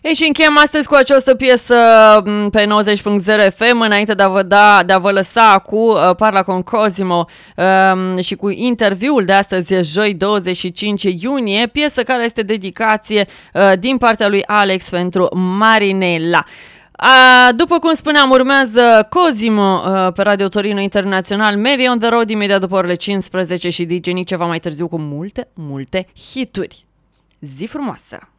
Ei, și încheiem astăzi cu această piesă pe 90.0 FM, înainte de a vă lăsa cu Parla con Cosimo și cu interviul de astăzi, joi 25 iunie, piesă care este dedicație din partea lui Alex pentru Marinella. După cum spuneam, urmează Cosimo pe Radio Torino Internațional, Mary on the Road, imediat după orele 15 și DJ Nick ceva mai târziu cu multe hituri. Zi frumoasă!